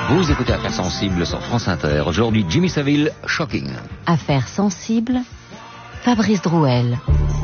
Vous écoutez Affaires sensibles sur France Inter. Aujourd'hui, Jimmy Savile, Shocking. Affaires sensibles, Fabrice Drouel.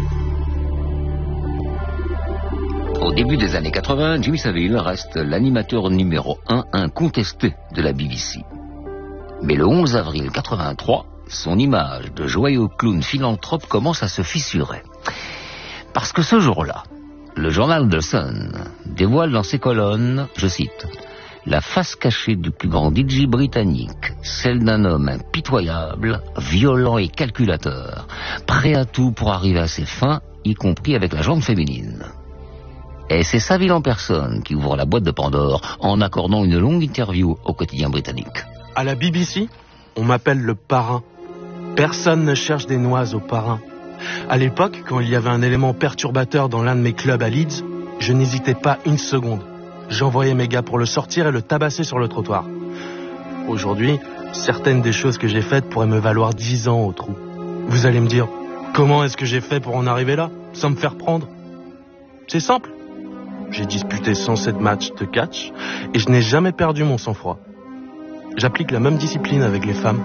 Au début des années 80, Jimmy Savile reste l'animateur numéro 1 incontesté de la BBC. Mais le 11 avril 83, son image de joyeux clown philanthrope commence à se fissurer. Parce que ce jour-là, le journal The Sun dévoile dans ses colonnes, je cite, « La face cachée du plus grand DJ britannique, celle d'un homme impitoyable, violent et calculateur, prêt à tout pour arriver à ses fins, y compris avec la jambe féminine. » Et c'est Savile en personne qui ouvre la boîte de Pandore en accordant une longue interview au quotidien britannique. À la BBC, on m'appelle le parrain. Personne ne cherche des noises au parrain. À l'époque, quand il y avait un élément perturbateur dans l'un de mes clubs à Leeds, je n'hésitais pas une seconde. J'envoyais mes gars pour le sortir et le tabasser sur le trottoir. Aujourd'hui, certaines des choses que j'ai faites pourraient me valoir 10 ans au trou. Vous allez me dire, comment est-ce que j'ai fait pour en arriver là, sans me faire prendre? C'est simple. J'ai disputé 107 matchs de catch et je n'ai jamais perdu mon sang-froid. J'applique la même discipline avec les femmes.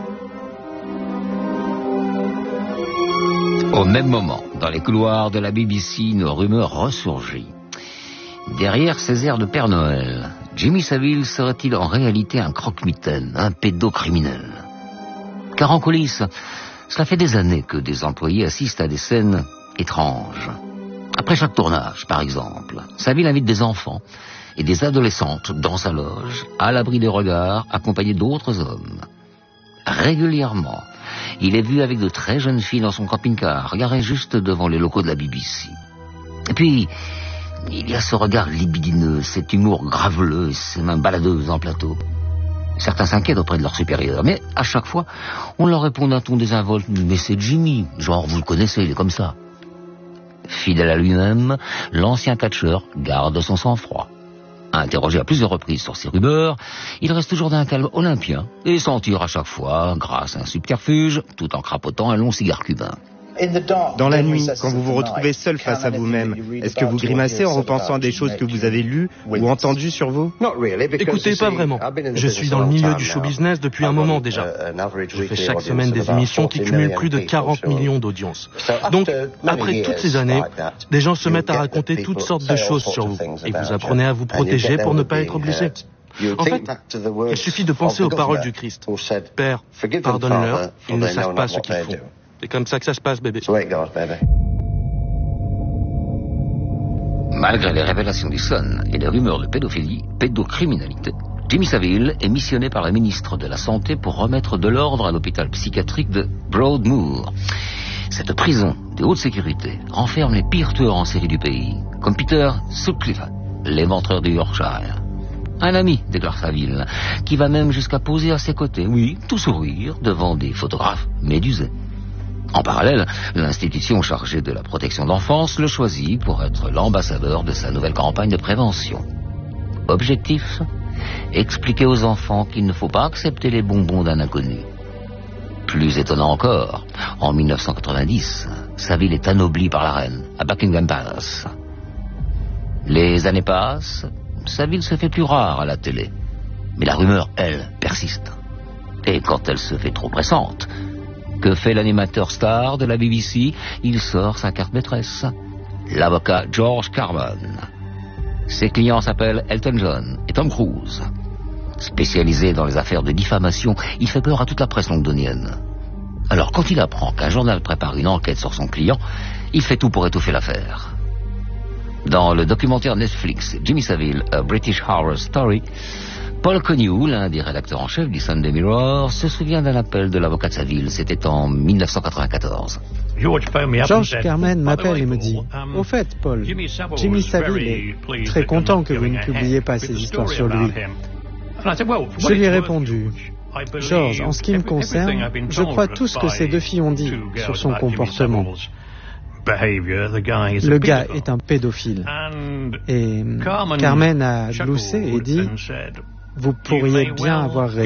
Au même moment, dans les couloirs de la BBC, une rumeur ressurgit. Derrière ses airs de Père Noël, Jimmy Savile serait-il en réalité un croque-mitaine, un pédocriminel? Car en coulisses, cela fait des années que des employés assistent à des scènes étranges. Après chaque tournage, par exemple, Savile invite des enfants et des adolescentes dans sa loge, à l'abri des regards, accompagnés d'autres hommes. Régulièrement, il est vu avec de très jeunes filles dans son camping-car, garé juste devant les locaux de la BBC. Et puis, il y a ce regard libidineux, cet humour graveleux et ces mains baladeuses en plateau. Certains s'inquiètent auprès de leurs supérieurs, mais à chaque fois, on leur répond d'un ton désinvolte, mais c'est Jimmy, genre vous le connaissez, il est comme ça. Fidèle à lui-même, l'ancien catcheur garde son sang-froid. Interrogé à plusieurs reprises sur ses rumeurs, il reste toujours d'un calme olympien et s'en tire à chaque fois grâce à un subterfuge, tout en crapotant un long cigare cubain. Dans la nuit, quand vous vous retrouvez seul face à vous-même, est-ce que vous grimacez en repensant à des choses que vous avez lues ou entendues sur vous? Écoutez, pas vraiment. Je suis dans le milieu du show business depuis un moment déjà. Je fais chaque semaine des émissions qui cumulent plus de 40 millions d'audience. Donc, après toutes ces années, des gens se mettent à raconter toutes sortes de choses sur vous. Et vous apprenez à vous protéger pour ne pas être blessé. En fait, il suffit de penser aux paroles du Christ. Père, pardonne-leur, ils ne savent pas ce qu'ils font. C'est comme ça que ça se passe, bébé. Malgré les révélations du Sun et les rumeurs de pédophilie, pédocriminalité, Jimmy Savile est missionné par le ministre de la Santé pour remettre de l'ordre à l'hôpital psychiatrique de Broadmoor. Cette prison de haute sécurité renferme les pires tueurs en série du pays, comme Peter Sutcliffe, l'éventreur du Yorkshire. Un ami, déclare Savile, qui va même jusqu'à poser à ses côtés, oui, tout sourire, devant des photographes médusés. En parallèle, l'institution chargée de la protection d'enfance le choisit pour être l'ambassadeur de sa nouvelle campagne de prévention. Objectif ? Expliquer aux enfants qu'il ne faut pas accepter les bonbons d'un inconnu. Plus étonnant encore, en 1990, Savile est anobli par la reine à Buckingham Palace. Les années passent, Savile se fait plus rare à la télé. Mais la rumeur, elle, persiste. Et quand elle se fait trop pressante, que fait l'animateur star de la BBC? Il sort sa carte maîtresse, l'avocat George Carman. Ses clients s'appellent Elton John et Tom Cruise. Spécialisé dans les affaires de diffamation, il fait peur à toute la presse londonienne. Alors quand il apprend qu'un journal prépare une enquête sur son client, il fait tout pour étouffer l'affaire. Dans le documentaire Netflix Jimmy Savile, A British Horror Story, Paul Connew, l'un des rédacteurs en chef du Sunday Mirror, se souvient d'un appel de l'avocat de Savile. C'était en 1994. George Carman m'appelle et me dit « Au fait, Paul, Jimmy Savile est très content que vous ne publiez pas ces histoires sur lui. » Je lui ai répondu « George, en ce qui me concerne, je crois tout ce que ces deux filles ont dit sur son comportement. Le gars est un pédophile. » Et Carman a gloussé et dit « Vous pourriez bien avoir raison. »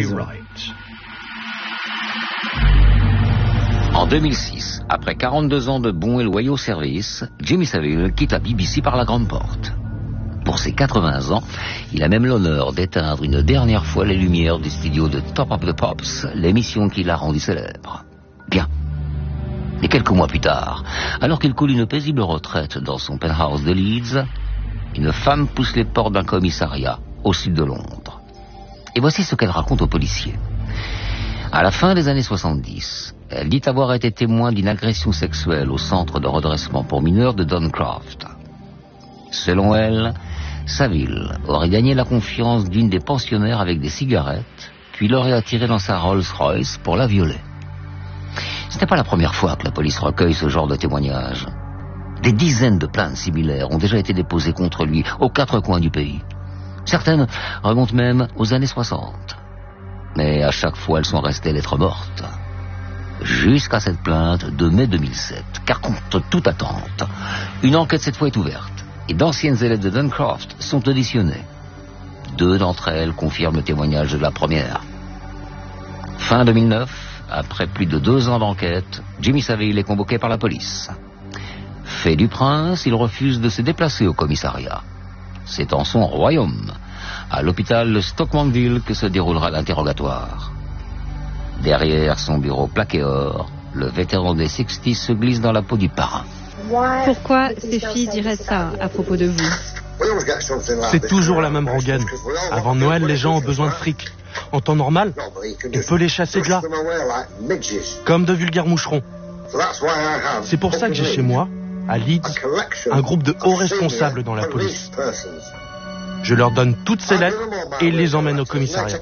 En 2006, après 42 ans de bons et loyaux services, Jimmy Savile quitte la BBC par la grande porte. Pour ses 80 ans, il a même l'honneur d'éteindre une dernière fois les lumières du studio de Top of the Pops, l'émission qui l'a rendu célèbre. Bien. Mais quelques mois plus tard, alors qu'il coule une paisible retraite dans son penthouse de Leeds, une femme pousse les portes d'un commissariat au sud de Londres. Et voici ce qu'elle raconte aux policiers. À la fin des années 70, elle dit avoir été témoin d'une agression sexuelle au centre de redressement pour mineurs de Duncroft. Selon elle, Saville aurait gagné la confiance d'une des pensionnaires avec des cigarettes, puis l'aurait attirée dans sa Rolls-Royce pour la violer. Ce n'est pas la première fois que la police recueille ce genre de témoignages. Des dizaines de plaintes similaires ont déjà été déposées contre lui aux 4 coins du pays. Certaines remontent même aux années 60. Mais à chaque fois, elles sont restées lettres mortes. Jusqu'à cette plainte de mai 2007, car contre toute attente, une enquête cette fois est ouverte et d'anciennes élèves de Duncroft sont auditionnées. 2 d'entre elles confirment le témoignage de la première. Fin 2009, après plus de 2 ans d'enquête, Jimmy Savile est convoqué par la police. Fait du prince, il refuse de se déplacer au commissariat. C'est en son royaume, à l'hôpital de Stoke-Mandeville, que se déroulera l'interrogatoire. Derrière son bureau plaqué or, le vétéran des 60s se glisse dans la peau du parrain. Pourquoi ces filles diraient ça à propos de vous? C'est toujours la même rengaine. Avant Noël, les gens ont besoin de fric. En temps normal, on peut les chasser de là, comme de vulgaires moucherons. C'est pour ça que j'ai chez moi, à Leeds, un groupe de hauts responsables dans la police. Je leur donne toutes ces lettres et les emmène au commissariat.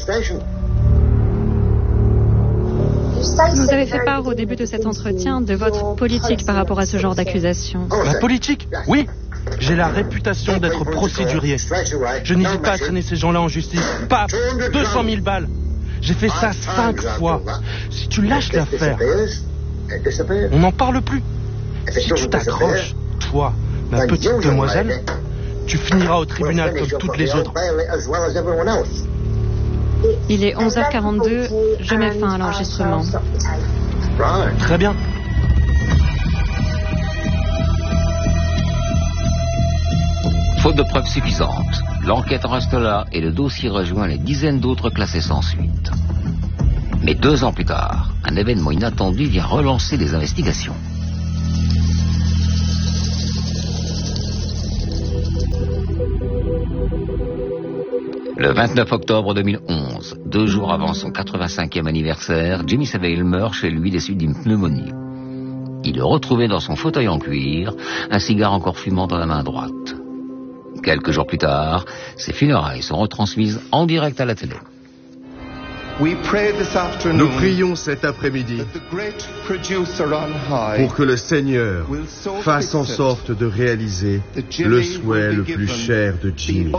Vous avez fait part au début de cet entretien de votre politique par rapport à ce genre d'accusation. Ma politique? Oui. J'ai la réputation d'être procédurier. Je n'hésite pas à traîner ces gens-là en justice. Paf, 200 000 balles. J'ai fait ça 5 fois. Si tu lâches l'affaire, on n'en parle plus. Si tu t'accroches, toi, ma petite demoiselle, tu finiras au tribunal comme toutes les autres. Il est 11h42, je mets fin à l'enregistrement. Très bien. Faute de preuves suffisantes, l'enquête reste là et le dossier rejoint les dizaines d'autres classés sans suite. Mais 2 ans plus tard, un événement inattendu vient relancer les investigations. Le 29 octobre 2011, 2 jours avant son 85e anniversaire, Jimmy Savile meurt chez lui des suites d'une pneumonie. Il est retrouvé dans son fauteuil en cuir, un cigare encore fumant dans la main droite. Quelques jours plus tard, ses funérailles sont retransmises en direct à la télé. Nous prions cet après-midi pour que le Seigneur fasse en sorte de réaliser le souhait le plus cher de Jimmy,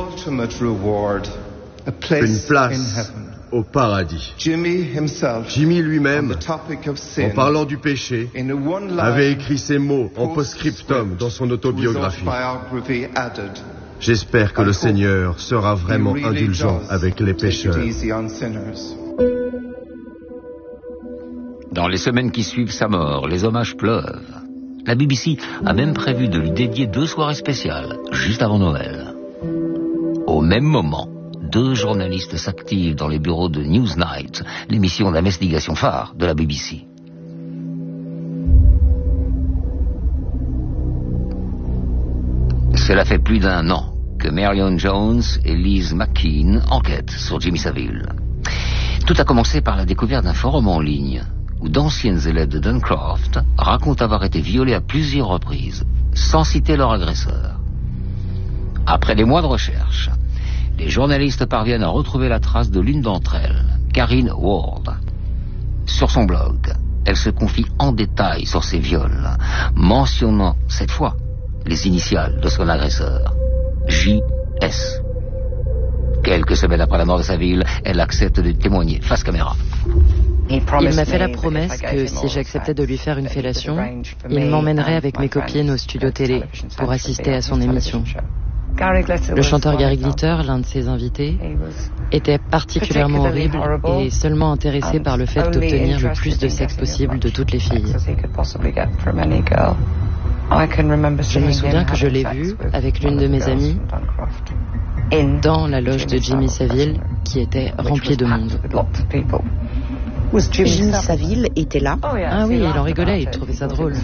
une place au paradis. Jimmy lui-même, en parlant du péché, avait écrit ces mots en post-scriptum dans son autobiographie. J'espère que le Seigneur sera vraiment indulgent avec les pécheurs. Dans les semaines qui suivent sa mort, les hommages pleuvent. La BBC a même prévu de lui dédier 2 soirées spéciales, juste avant Noël. Au même moment, 2 journalistes s'activent dans les bureaux de Newsnight, l'émission d'investigation phare de la BBC. Cela fait plus d'1 an que Marion Jones et Liz McKean enquêtent sur Jimmy Savile. Tout a commencé par la découverte d'un forum en ligne où d'anciennes élèves de Duncroft racontent avoir été violées à plusieurs reprises, sans citer leur agresseur. Après des mois de recherche, les journalistes parviennent à retrouver la trace de l'une d'entre elles, Karine Ward. Sur son blog, elle se confie en détail sur ses viols, mentionnant cette fois les initiales de son agresseur, J.S. Quelques semaines après la mort de Savile, elle accepte de témoigner face caméra. Il m'a fait la promesse que si j'acceptais de lui faire une fellation, il m'emmènerait avec mes copines au studio télé pour assister à son émission. Le chanteur Gary Glitter, l'un de ses invités, était particulièrement horrible et seulement intéressé par le fait d'obtenir le plus de sexe possible de toutes les filles. Je me souviens que je l'ai vu avec l'une de mes amies dans la loge de Jimmy Savile qui était remplie de monde. Jimmy Savile était là? Ah oui, il en rigolait, il trouvait ça drôle.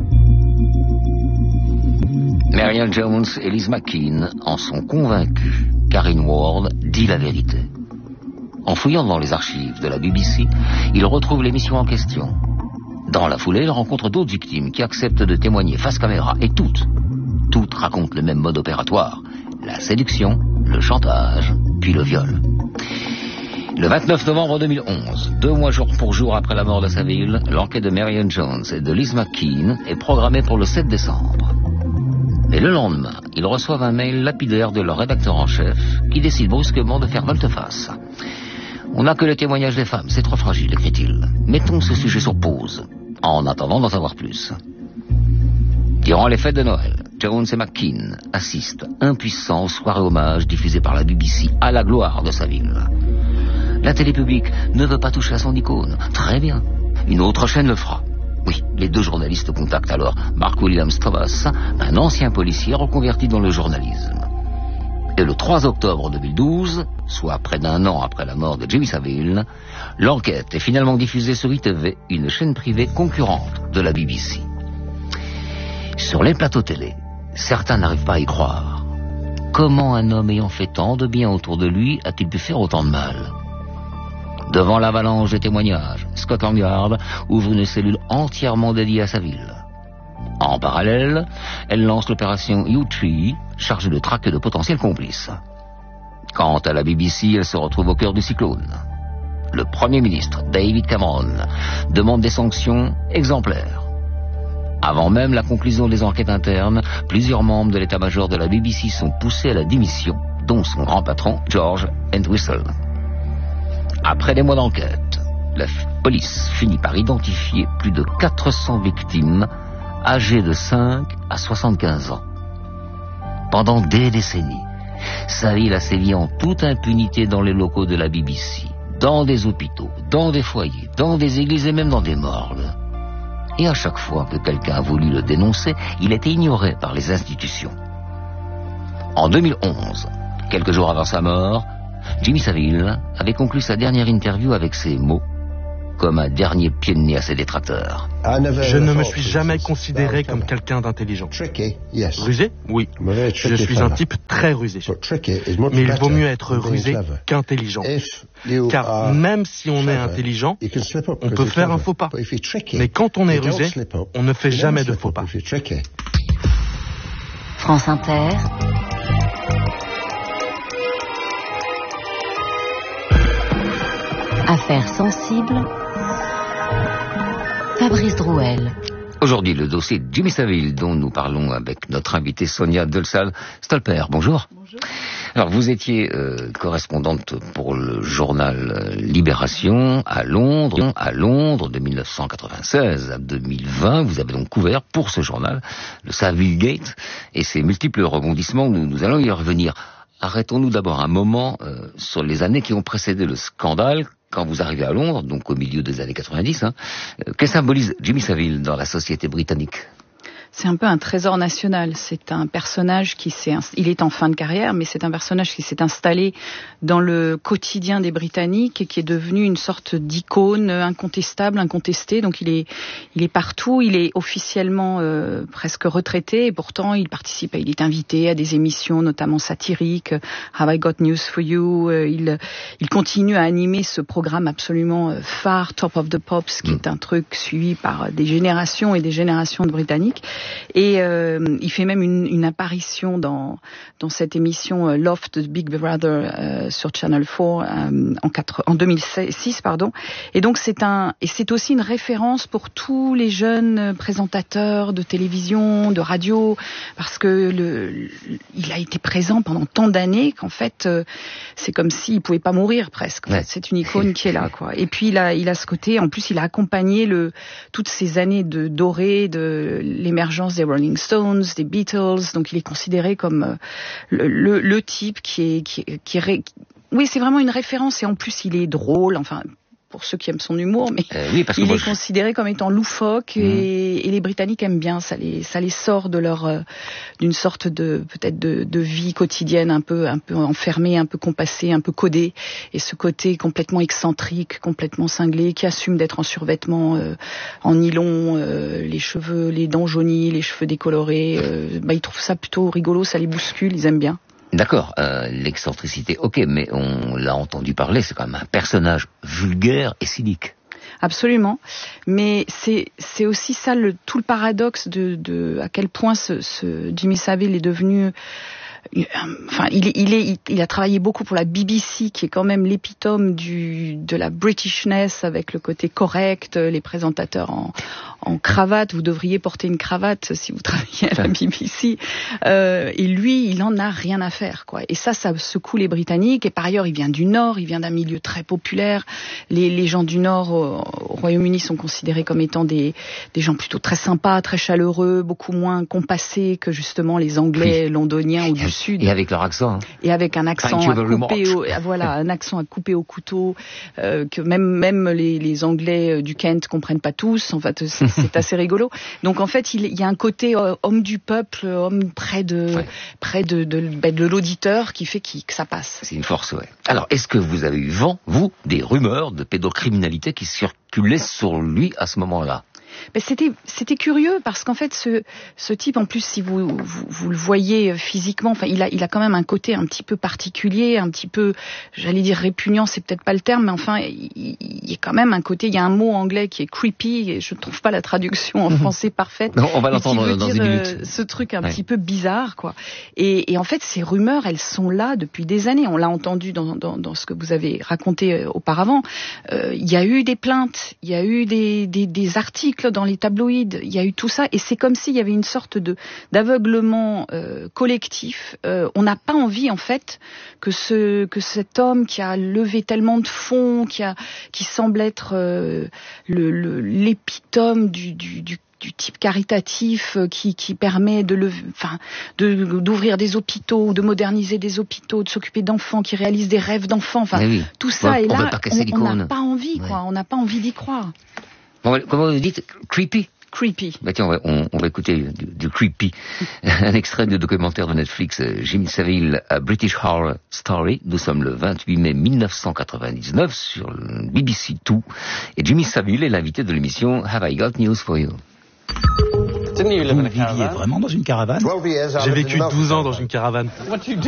Marion Jones et Liz McKean en sont convaincus. Karyn Ward dit la vérité. En fouillant dans les archives de la BBC, ils retrouvent l'émission en question. Dans la foulée, ils rencontrent d'autres victimes qui acceptent de témoigner face caméra. Et toutes racontent le même mode opératoire. La séduction, le chantage, puis le viol. Le 29 novembre 2011, 2 mois jour pour jour après la mort de Savile, l'enquête de Marion Jones et de Liz McKean est programmée pour le 7 décembre. Et le lendemain, ils reçoivent un mail lapidaire de leur rédacteur en chef qui décide brusquement de faire volte-face. On n'a que le témoignage des femmes, c'est trop fragile, écrit-il. Mettons ce sujet sur pause, en attendant d'en savoir plus. Durant les fêtes de Noël, Jones et McKean assistent impuissants aux soirées hommages diffusées par la BBC à la gloire de Savile. La télé publique ne veut pas toucher à son icône. Très bien. Une autre chaîne le fera. Oui, les 2 journalistes contactent alors Mark Williams Thomas, un ancien policier reconverti dans le journalisme. Et le 3 octobre 2012, soit près d'1 an après la mort de Jimmy Savile, l'enquête est finalement diffusée sur ITV, une chaîne privée concurrente de la BBC. Sur les plateaux télé, certains n'arrivent pas à y croire. Comment un homme ayant fait tant de bien autour de lui a-t-il pu faire autant de mal ? Devant l'avalanche des témoignages, Scotland Yard ouvre une cellule entièrement dédiée à Savile. En parallèle, elle lance l'opération U-Tree, chargée de traquer de potentiels complices. Quant à la BBC, elle se retrouve au cœur du cyclone. Le Premier ministre, David Cameron, demande des sanctions exemplaires. Avant même la conclusion des enquêtes internes, plusieurs membres de l'état-major de la BBC sont poussés à la démission, dont son grand patron, George Entwistle. Après des mois d'enquête, la police finit par identifier plus de 400 victimes âgées de 5 à 75 ans. Pendant des décennies, Savile a sévi en toute impunité dans les locaux de la BBC, dans des hôpitaux, dans des foyers, dans des églises et même dans des morgues. Et à chaque fois que quelqu'un a voulu le dénoncer, il était ignoré par les institutions. En 2011, quelques jours avant sa mort, Jimmy Savile avait conclu sa dernière interview avec ces mots, comme un dernier pied de nez à ses détracteurs. Je ne me suis jamais considéré comme quelqu'un d'intelligent. Rusé ? Oui. Je suis un type très rusé. Mais il vaut mieux être rusé qu'intelligent. Car même si on est intelligent, on peut faire un faux pas. Mais quand on est rusé, on ne fait jamais de faux pas. France Inter. Affaires sensibles. Fabrice Drouel. Aujourd'hui, le dossier de Jimmy Savile, dont nous parlons avec notre invitée Sonia Delsal-Stolper. Bonjour. Bonjour. Alors, vous étiez correspondante pour le journal Libération à Londres de 1996 à 2020. Vous avez donc couvert pour ce journal le Savile Gate et ses multiples rebondissements. Nous allons y revenir. Arrêtons-nous d'abord un moment sur les années qui ont précédé le scandale. Quand vous arrivez à Londres, donc au milieu des années 90, que symbolise Jimmy Savile dans la société britannique ? C'est un peu un trésor national. C'est un personnage il est en fin de carrière, mais c'est un personnage qui s'est installé dans le quotidien des Britanniques et qui est devenu une sorte d'icône incontestable, incontestée. Donc il est partout. Il est officiellement presque retraité et pourtant il participe. Il est invité à des émissions, notamment satiriques. Have I Got News for You. Il continue à animer ce programme absolument phare, Top of the Pops, qui est un truc suivi par des générations et des générations de Britanniques. Et il fait même une apparition dans cette émission Loft de Big Brother sur Channel 4 en 2006, pardon. Et donc c'est aussi une référence pour tous les jeunes présentateurs de télévision, de radio, parce que il a été présent pendant tant d'années qu'en fait c'est comme s'il pouvait pas mourir presque. En fait, c'est une icône qui est là, quoi. Et puis il a ce côté, en plus il a accompagné toutes ces années dorées de l'émergence des Rolling Stones, des Beatles, donc il est considéré comme le type qui est oui, c'est vraiment une référence et en plus il est drôle, enfin pour ceux qui aiment son humour, mais oui, parce que il est considéré comme étant loufoque et les Britanniques aiment bien. Ça les sort de d'une sorte de peut-être de vie quotidienne un peu enfermée, un peu compassée, un peu codée, et ce côté complètement excentrique, complètement cinglé, qui assume d'être en survêtement en nylon, les dents jaunies, les cheveux décolorés. Ils trouvent ça plutôt rigolo, ça les bouscule, ils aiment bien. D'accord, l'excentricité, ok, mais on l'a entendu parler, c'est quand même un personnage vulgaire et cynique. Absolument, mais c'est aussi ça tout le paradoxe de à quel point ce Jimmy Savile est devenu. Enfin, il a travaillé beaucoup pour la BBC, qui est quand même l'épitome de la Britishness, avec le côté correct, les présentateurs en cravate. Vous devriez porter une cravate si vous travaillez à la BBC. Et lui, il en a rien à faire, quoi. Et ça secoue les Britanniques. Et par ailleurs, il vient du Nord, il vient d'un milieu très populaire. Les gens du Nord au Royaume-Uni sont considérés comme étant des gens plutôt très sympas, très chaleureux, beaucoup moins compassés que justement les Anglais londoniens ou du Sud. Et avec leur accent. Hein. Et avec un accent un accent à couper au couteau, que même les Anglais du Kent comprennent pas tous. En fait, c'est assez rigolo. Donc en fait, il y a un côté homme du peuple, homme près de l'auditeur, qui fait que ça passe. C'est une force, ouais. Alors, est-ce que vous avez eu vent, vous, des rumeurs de pédocriminalité qui circulaient sur lui à ce moment-là? Ben c'était curieux, parce qu'en fait ce type, en plus, si vous le voyez physiquement, enfin il a quand même un côté un petit peu particulier, un petit peu, j'allais dire répugnant, c'est peut-être pas le terme, mais enfin il y a quand même un côté, il y a un mot anglais qui est creepy, et je ne trouve pas la traduction en français parfaite. Non, on va l'entendre dans une minute. Ce truc un petit peu bizarre, quoi. Et en fait, ces rumeurs, elles sont là depuis des années. On l'a entendu dans ce que vous avez raconté auparavant. Il y a eu des plaintes, il y a eu des articles dans les tabloïds, il y a eu tout ça, et c'est comme s'il y avait une sorte d'aveuglement collectif. On n'a pas envie, en fait, que cet homme qui a levé tellement de fonds, qui semble être l'épitome du type caritatif qui permet d'ouvrir des hôpitaux, de moderniser des hôpitaux, de s'occuper d'enfants, qui réalise des rêves d'enfants. Enfin, tout ça est là. On n'a pas envie, quoi. On n'a pas envie d'y croire. Comment vous dites? Creepy? Creepy. Bah tiens, on va écouter du creepy. Un extrait de documentaire de Netflix, Jimmy Savile, A British Horror Story. Nous sommes le 28 mai 1999 sur le BBC Two. Et Jimmy Savile est l'invité de l'émission Have I Got News for You? Vous viviez vraiment dans une caravane? J'ai vécu 12 ans dans une caravane.